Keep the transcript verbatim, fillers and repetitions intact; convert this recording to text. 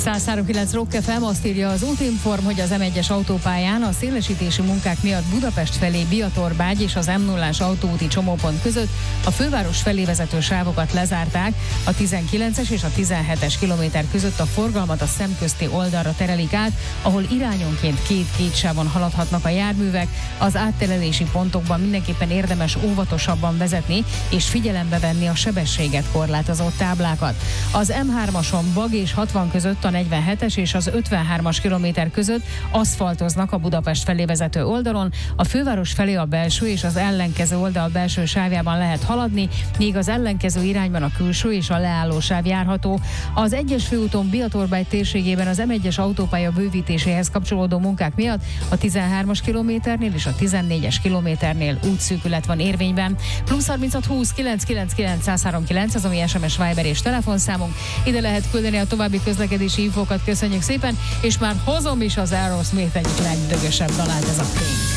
száz három kilenc Rock ef em azt írja az Útinform, hogy az em egyes autópályán a szélesítési munkák miatt Budapest felé Biatorbágy és az em nullás autóúti csomópont között a főváros felé vezető sávokat lezárták, a tizenkilences és a tizenhetes kilométer között a forgalmat a szemközti oldalra terelik át, ahol irányonként két-két sávon haladhatnak a járművek. Az áttelelési pontokban mindenképpen érdemes óvatosabban vezetni és figyelembe venni a sebességet korlátozó táblákat. Az em hármason Bag és hatvan között a negyvenhetes és az ötvenhármas kilométer között aszfaltoznak a Budapest felé vezető oldalon, a főváros felé a belső és az ellenkező oldal belső sávjában lehet haladni, míg az ellenkező irányban a külső és a leálló sáv járható. Az egyes főúton Biatorbágy térségében az em egyes autópálya bővítéséhez kapcsolódó munkák miatt a tizenhármas kilométernél és a tizennégyes kilométernél útszűkület van érvényben. Plusz harminchat húsz kilenc kilenc kilenc száz három kilenc az, ami es em es, Viber és telefonszámunk. Ide lehet küldeni a további közlekedési infókat, köszönjük szépen, és már hozom is az Aerosmith egyik legdögösebb dalát, ez a Pink.